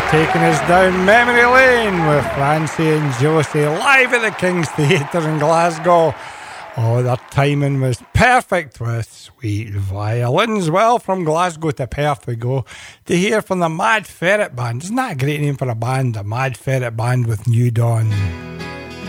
taking us down memory lane with Francie and Josie live at the King's Theatre in Glasgow. Oh, their timing was perfect with sweet violins. Well, from Glasgow to Perth we go to hear from the Mad Ferret Band. Isn't that a great name for a band? The Mad Ferret Band with New Dawn.